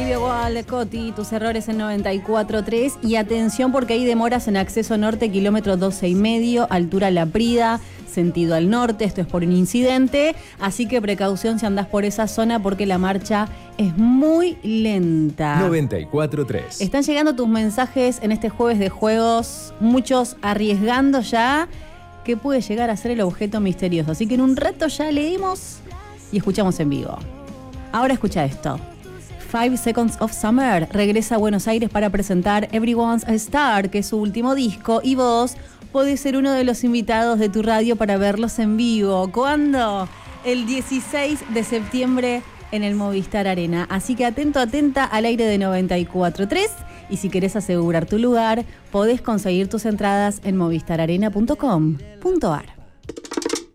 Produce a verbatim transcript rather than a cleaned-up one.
Olivia Wilde, Coti, tus errores en noventa y cuatro tres. Y atención porque hay demoras en acceso norte, kilómetro doce y medio, altura La Prida, sentido al norte. Esto es por un incidente, así que precaución si andás por esa zona porque la marcha es muy lenta. noventa y cuatro tres. Están llegando tus mensajes en este jueves de juegos, muchos arriesgando ya que puede llegar a ser el objeto misterioso. Así que en un rato ya leímos y escuchamos en vivo. Ahora escucha esto. Five Seconds of Summer regresa a Buenos Aires para presentar Everyone's a Star, que es su último disco, y vos podés ser uno de los invitados de tu radio para verlos en vivo. ¿Cuándo? El dieciséis de septiembre en el Movistar Arena. Así que atento, atenta al aire de noventa y cuatro tres. Y si querés asegurar tu lugar, podés conseguir tus entradas en movistar arena punto com punto ar.